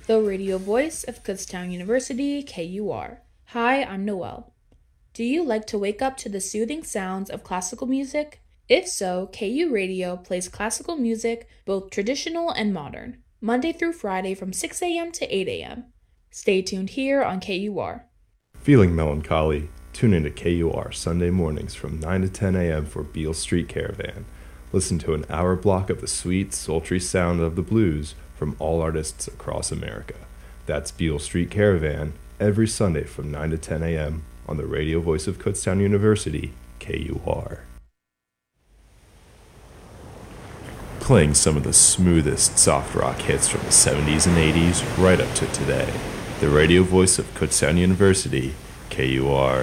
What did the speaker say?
the radio voice of Kutztown University, KUR. Hi, I'm Noelle. Do you like to wake up to the soothing sounds of classical music? If so, KU Radio plays classical music, both traditional and modern, Monday through Friday from 6 a.m. to 8 a.m. Stay tuned here on KUR. Feeling melancholy? Tune into KUR Sunday mornings from 9 to 10 a.m. for Beale Street Caravan. Listen to an hour block of the sweet, sultry sound of the blues from all artists across America. That's Beale Street Caravan every Sunday from 9 to 10 a.m. on the radio voice of Kutztown University, KUR. Playing some of the smoothest soft rock hits from the 70s and 80s right up to today. The radio voice of Kutztown University, KUR.